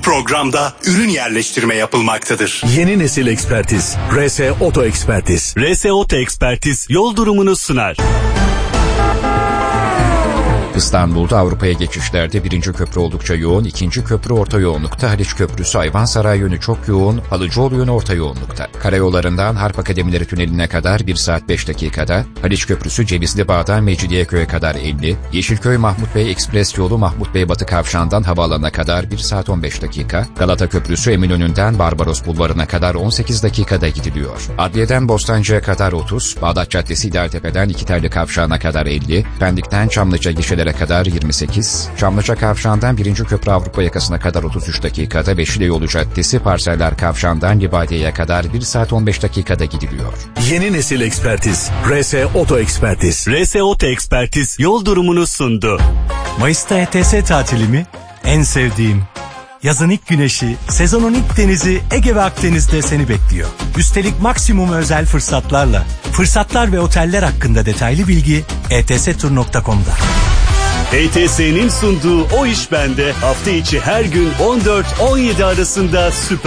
programda ürün yerleştirme yapılmaktadır. Yeni nesil ekspertiz. RS Oto Ekspertiz. RS Oto Ekspertiz yol durumunu sunar. İstanbul'da Avrupa'ya geçişlerde 1. köprü oldukça yoğun, 2. köprü orta yoğunlukta, Haliç Köprüsü Ayvansaray yönü çok yoğun, Halıcıoğlu yönü orta yoğunlukta. Karayollarından Harp Akademileri Tüneli'ne kadar 1 saat 5 dakikada, Haliç Köprüsü Cevizli Bağ'dan Mecidiyeköy'e kadar 50, Yeşilköy Mahmut Bey Ekspres yolu Mahmut Bey Batı Kavşağı'ndan havaalanına kadar 1 saat 15 dakika, Galata Köprüsü Eminönü'nden Barbaros Bulvarı'na kadar 18 dakikada gidiliyor. Adliyeden Bostancı'ya kadar 30, Bağdat Caddesi İdealtepe'den İkitelli Kavşağı'na kadar 50, Pendik'ten Çamlıca gişelere kadar 28, Çamlıca Kavşağı'ndan 1. Köprü Avrupa yakasına kadar 33 dakikada ve Şile Yolu Caddesi Parseller Kavşağı'ndan Libadiye'ye kadar 1 saat 15 dakikada gidiliyor. Yeni nesil ekspertiz. RS Oto Ekspertiz. RS Oto Ekspertiz yol durumunu sundu. Mayıs'ta ETS tatilimi en sevdiğim. Yazın ilk güneşi, sezonun ilk denizi Ege ve Akdeniz'de seni bekliyor. Üstelik maksimum özel fırsatlarla. Fırsatlar ve oteller hakkında detaylı bilgi etstur.com'da. ETS'nin sunduğu O İş Bende hafta içi her gün 14-17 arasında süper